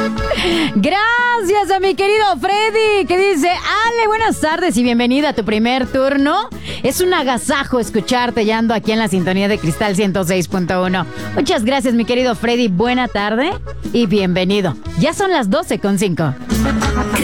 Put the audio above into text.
Gracias a mi querido Freddy, que dice: Ale, buenas tardes y bienvenida a tu primer turno. Es un agasajo escucharte, ya ando aquí en la sintonía de Cristal 106.1. Muchas gracias, mi querido Freddy. Buena tarde y bienvenido. Ya son las 12:05.